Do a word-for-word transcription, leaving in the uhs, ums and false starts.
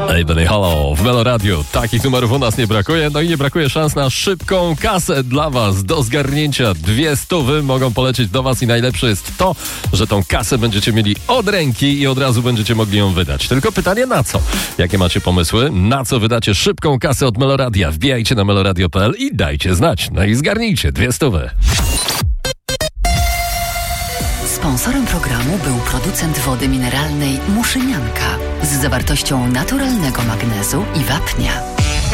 Ej, Benny Hollow w Melo Radio. Takich numerów u nas nie brakuje, no i nie brakuje szans na szybką kasę dla was. Do zgarnięcia dwie stówy mogą polecieć do was i najlepsze jest to, że tą kasę będziecie mieli od ręki i od razu będziecie mogli ją wydać. Tylko pytanie na co? Jakie macie pomysły? Na co wydacie szybką kasę od Meloradia? Wbijajcie na meloradio kropka p l i dajcie znać. No i zgarnijcie dwie stówy. Sponsorem programu był producent wody mineralnej Muszynianka z zawartością naturalnego magnezu i wapnia.